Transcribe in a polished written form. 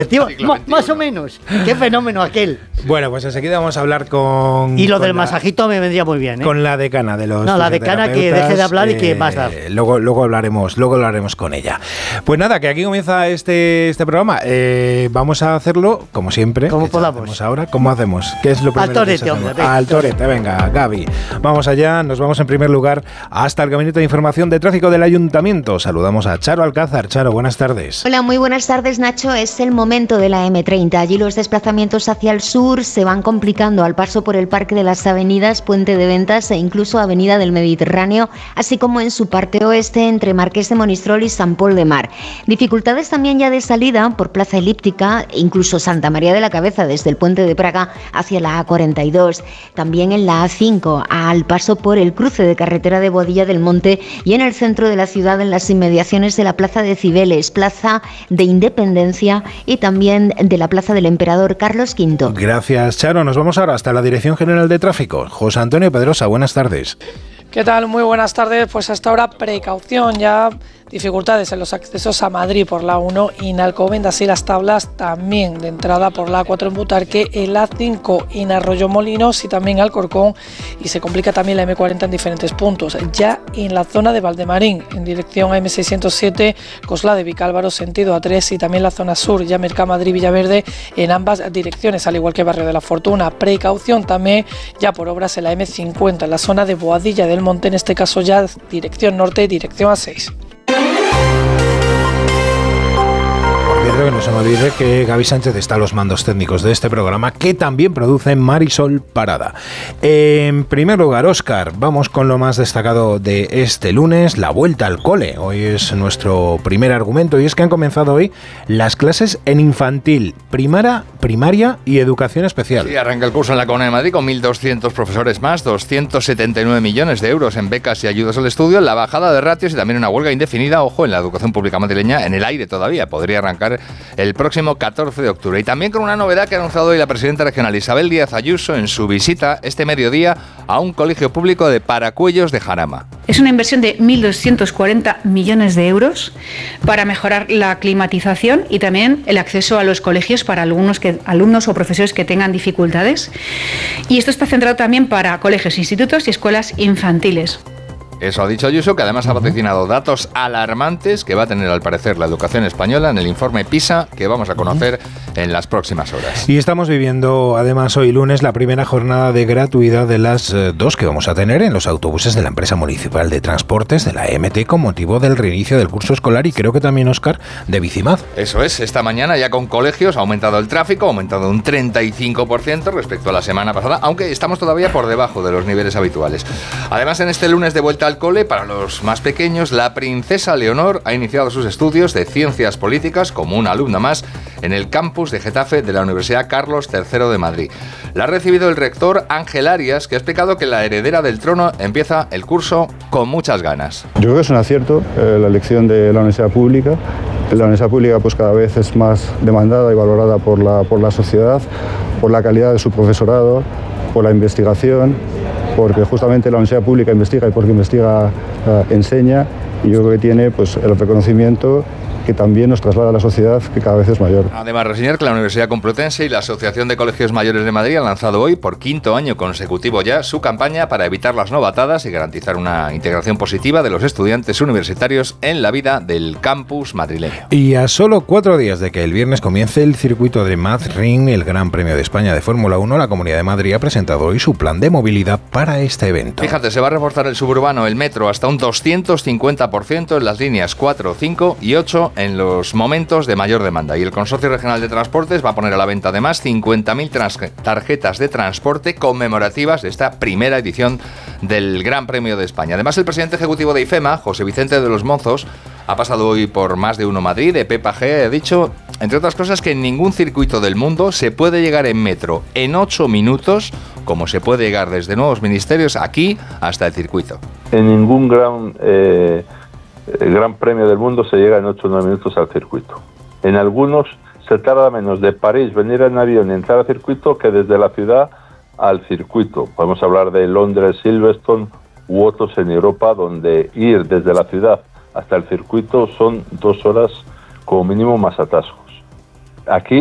Más o menos. Qué fenómeno aquel. Bueno, pues enseguida vamos a hablar con... Y lo del masajito me vendría muy bien, ¿eh? Con la decana de los... No, la decana que deje de hablar y que más dar. Luego hablaremos con ella. Pues nada, que aquí comienza este programa. Vamos a hacerlo, como siempre. Como podamos. Hacemos ahora. ¿Cómo hacemos? ¿Qué es lo primero? Al torete, hombre. Al torete, venga, Gaby. Vamos allá, nos vamos en primer lugar hasta el Gabinete de Información de Tráfico del Ayuntamiento. Saludamos a Charo Alcázar. Charo, buenas tardes. Hola, muy buenas tardes, Nacho. Es el momento de la M30. Allí los desplazamientos hacia el sur se van complicando al paso por el Parque de las Avenidas, Puente de Ventas e incluso Avenida del Mediterráneo, así como en su parte oeste entre Marqués de Monistrol y San Pol de Mar. Dificultades también ya de salida por Plaza Elíptica e incluso Santa María de la Cabeza desde el Puente de Praga hacia la A42. También en la A5 al paso por el cruce de carretera de Boadilla del Monte y en el centro de la ciudad en las inmediaciones de la Plaza de Cibeles, Plaza de Independencia y también de la Plaza del Emperador Carlos V. Gracias, Charo. Nos vamos ahora hasta la Dirección General de Tráfico. José Antonio Pedrosa, buenas tardes. ¿Qué tal? Muy buenas tardes. Pues hasta ahora precaución, ya dificultades en los accesos a Madrid por la 1 y en Alcobendas y Las Tablas, también de entrada por la 4 en Butarque, el A5 en Arroyomolinos y también Alcorcón, y se complica también la M40 en diferentes puntos. Ya en la zona de Valdemarín, en dirección a M607, Cosla de Vicálvaro, sentido A3, y también la zona sur, ya Mercamadrid, Villaverde, en ambas direcciones, al igual que Barrio de la Fortuna. Precaución también ya por obras en la M50, en la zona de Boadilla del Monte, en este caso ya dirección norte, dirección A6. Que no se me olvide que Gaby Sánchez está a los mandos técnicos de este programa, que también produce Marisol Parada. En primer lugar, Óscar, vamos con lo más destacado de este lunes, la vuelta al cole. Hoy es nuestro primer argumento y es que han comenzado hoy las clases en infantil, primaria y educación especial. Sí, arranca el curso en la Comunidad de Madrid con 1.200 profesores más, 279 millones de euros en becas y ayudas al estudio, la bajada de ratios y también una huelga indefinida, ojo, en la educación pública madrileña, en el aire todavía, podría arrancar el próximo 14 de octubre. Y también con una novedad que ha anunciado hoy la presidenta regional Isabel Díaz Ayuso en su visita este mediodía a un colegio público de Paracuellos de Jarama. Es una inversión de 1.240 millones de euros para mejorar la climatización y también el acceso a los colegios para alumnos o profesores que tengan dificultades. Y esto está centrado también para colegios, institutos y escuelas infantiles. Eso ha dicho Ayuso, que además ha vaticinado datos alarmantes que va a tener al parecer la educación española en el informe PISA que vamos a conocer en las próximas horas. Y estamos viviendo además hoy lunes la primera jornada de gratuidad de las dos que vamos a tener en los autobuses de la empresa municipal de transportes de la EMT con motivo del reinicio del curso escolar y creo que también, Óscar, de Bicimad. Eso es, esta mañana ya con colegios ha aumentado el tráfico, ha aumentado un 35% respecto a la semana pasada, aunque estamos todavía por debajo de los niveles habituales. Además, en este lunes de vuelta al cole, para los más pequeños, la princesa Leonor ha iniciado sus estudios de Ciencias Políticas como una alumna más en el campus de Getafe de la Universidad Carlos III de Madrid. La ha recibido el rector Ángel Arias, que ha explicado que la heredera del trono empieza el curso con muchas ganas. Yo creo que es un acierto la elección de la universidad pública. La universidad pública pues cada vez es más demandada y valorada por la sociedad, por la calidad de su profesorado, por la investigación, porque justamente la universidad pública investiga y porque investiga enseña, y yo creo que tiene pues el reconocimiento que también nos traslada a la sociedad, que cada vez es mayor. Además, reseñar que la Universidad Complutense y la Asociación de Colegios Mayores de Madrid han lanzado hoy, por quinto año consecutivo ya, su campaña para evitar las novatadas y garantizar una integración positiva de los estudiantes universitarios en la vida del campus madrileño. Y a solo 4 días de que el viernes comience el circuito de Madrid, el Gran Premio de España de Fórmula 1, la Comunidad de Madrid ha presentado hoy su plan de movilidad para este evento. Fíjate, se va a reforzar el suburbano, el metro, hasta un 250% en las líneas 4, 5 y 8 en los momentos de mayor demanda. Y el Consorcio Regional de Transportes va a poner a la venta además 50.000 tarjetas de transporte conmemorativas de esta primera edición del Gran Premio de España. Además, el presidente ejecutivo de IFEMA, José Vicente de los Mozos, ha pasado hoy por Más de Uno Madrid, de Pepa G, ha dicho, entre otras cosas, que en ningún circuito del mundo se puede llegar en metro en 8 minutos, como se puede llegar desde nuevos ministerios aquí hasta el circuito. En ningún Gran Premio del mundo se llega en 8 o 9 minutos al circuito. En algunos se tarda menos de París venir en avión y entrar al circuito que desde la ciudad al circuito. Podemos hablar de Londres, Silverstone u otros en Europa, donde ir desde la ciudad hasta el circuito son 2 horas como mínimo más atascos. aquí